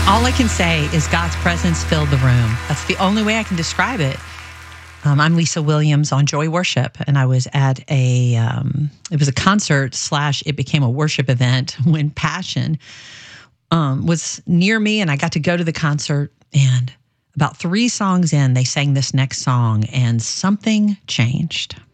All I can say is God's presence filled the room. That's the only way I can describe it. I'm Lisa Williams on Joy Worship, and I was at it was a concert / it became a worship event when Passion was near me, and I got to go to the concert. And about 3 songs in, they sang this next song, and something changed.